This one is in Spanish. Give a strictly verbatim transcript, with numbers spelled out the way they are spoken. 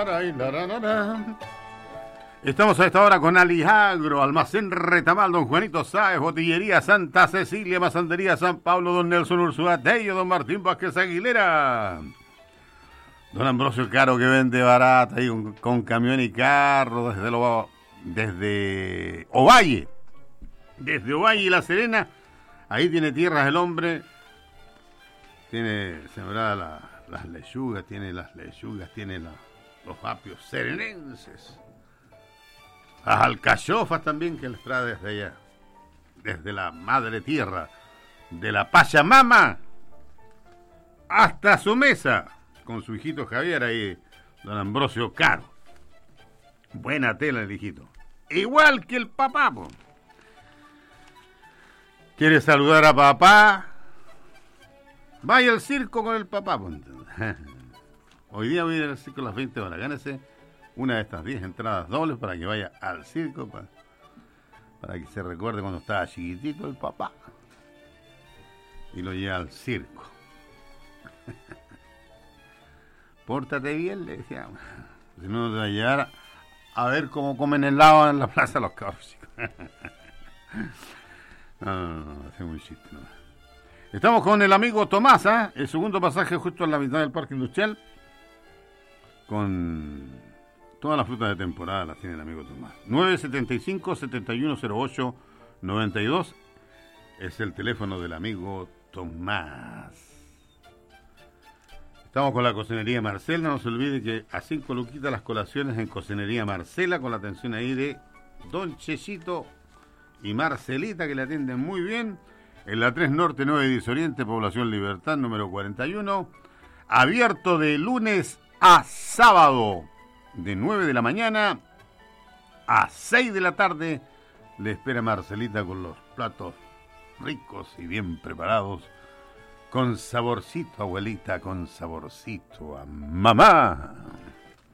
Estamos a esta hora con Alijagro, Almacén Retamal, Don Juanito Sáez, Botillería Santa Cecilia, Masandería San Pablo, Don Nelson Ursúa Tello, Don Martín Vázquez Aguilera, Don Ambrosio Caro, que vende barata ahí con, con camión y carro desde lo, desde Ovalle, desde Ovalle y La Serena. Ahí tiene tierras el hombre, tiene sembrada la, las lechugas, tiene las lechugas, tiene la, los apios serenenses, las alcachofas también que les trae desde allá, desde la madre tierra, de la Pachamama hasta su mesa, con su hijito Javier ahí, don Ambrosio Caro. Buena tela el hijito, igual que el papá, po. ¿Quiere saludar a papá? Vaya al circo con el papá, po. Hoy día voy a ir al circo a las veinte horas. Gánese una de estas diez entradas dobles para que vaya al circo, para, para que se recuerde cuando estaba chiquitito el papá y lo lleva al circo. Pórtate bien, le decíamos. Si no, te va a llevar a ver cómo comen helado en la plaza los cabros. No, no, no, no, hace un chiste, no. Estamos con el amigo Tomás, ¿eh? El segundo pasaje justo en la mitad del Parque Industrial, con todas las frutas de temporada las tiene el amigo Tomás. nueve setenta y cinco, setenta y uno cero ocho, noventa y dos es el teléfono del amigo Tomás. Estamos con la cocinería Marcela, no se olvide que a cinco luquitas las colaciones en cocinería Marcela, con la atención ahí de Don Chechito y Marcelita, que le atienden muy bien, en la tres Norte, nueve diez Oriente, Población Libertad, número cuarenta y uno, abierto de lunes a sábado, de nueve de la mañana a seis de la tarde, le espera Marcelita con los platos ricos y bien preparados, con saborcito, abuelita, con saborcito a mamá.